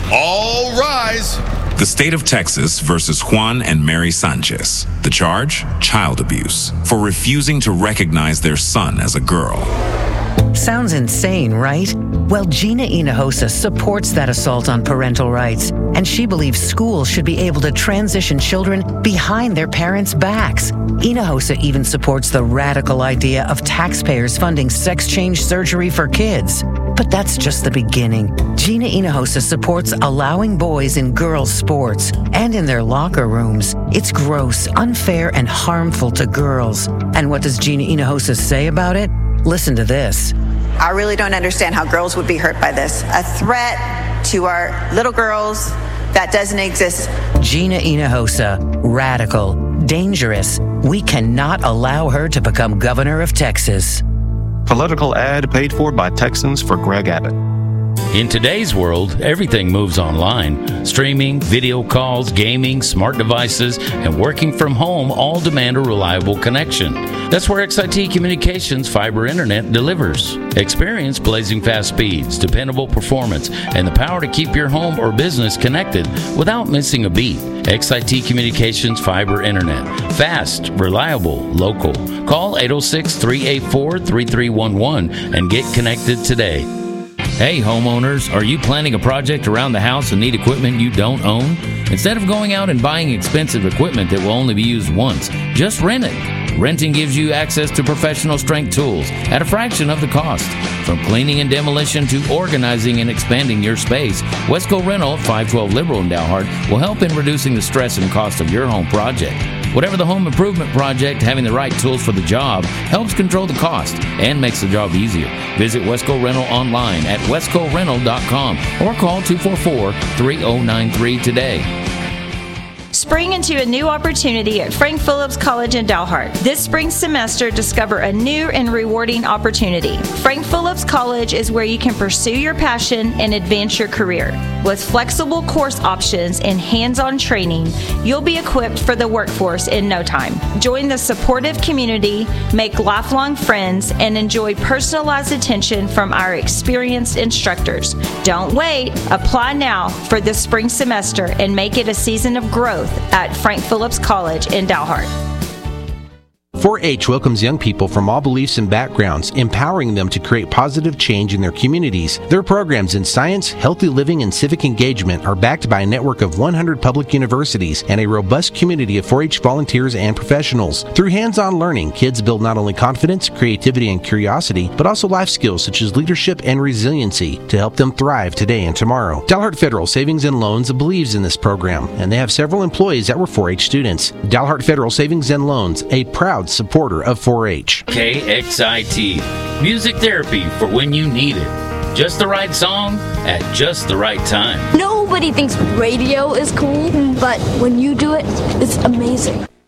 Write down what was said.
All rise. The state of Texas versus Juan and Mary Sanchez. The charge? Child abuse for refusing to recognize their son as a girl. Sounds insane, right? Well, Gina Hinojosa supports that assault on parental rights, and she believes schools should be able to transition children behind their parents' backs. Hinojosa even supports the radical idea of taxpayers funding sex change surgery for kids. But that's just the beginning. Gina Hinojosa supports allowing boys in girls' sports and in their locker rooms. It's gross, unfair, and harmful to girls. And what does Gina Hinojosa say about it? Listen to this. I really don't understand how girls would be hurt by this. A threat to our little girls that doesn't exist. Gina Hinojosa, radical, dangerous. We cannot allow her to become governor of Texas. Political ad paid for by Texans for Greg Abbott. In today's world, everything moves online. Streaming, video calls, gaming, smart devices, and working from home all demand a reliable connection. That's where XIT Communications Fiber Internet delivers. Experience blazing fast speeds, dependable performance, and the power to keep your home or business connected without missing a beat. XIT Communications Fiber Internet. Fast, reliable, local. Call 806-384-3311 and get connected today. Hey homeowners, are you planning a project around the house and need equipment you don't own? Instead of going out and buying expensive equipment that will only be used once, just rent it. Renting gives you access to professional strength tools at a fraction of the cost. From cleaning and demolition to organizing and expanding your space, Wesco Rental at 512 Liberal in Dalhart will help in reducing the stress and cost of your home project. Whatever the home improvement project, having the right tools for the job helps control the cost and makes the job easier. Visit Wesco Rental online at wescorental.com or call 244-3093 today. Spring into a new opportunity at Frank Phillips College in Dalhart. This spring semester, discover a new and rewarding opportunity. Frank Phillips College is where you can pursue your passion and advance your career. With flexible course options and hands-on training, you'll be equipped for the workforce in no time. Join the supportive community, make lifelong friends, and enjoy personalized attention from our experienced instructors. Don't wait. Apply now for this spring semester and make it a season of growth at Frank Phillips College in Dalhart. 4-H welcomes young people from all beliefs and backgrounds, empowering them to create positive change in their communities. Their programs in science, healthy living, and civic engagement are backed by a network of 100 public universities and a robust community of 4-H volunteers and professionals. Through hands-on learning, kids build not only confidence, creativity, and curiosity, but also life skills such as leadership and resiliency to help them thrive today and tomorrow. Dalhart Federal Savings and Loans believes in this program, and they have several employees that were 4-H students. Dalhart Federal Savings and Loans, a proud supporter of 4-H. KXIT, music therapy for when you need it. Just the right song at just the right time. Nobody thinks radio is cool, but when you do it, it's amazing.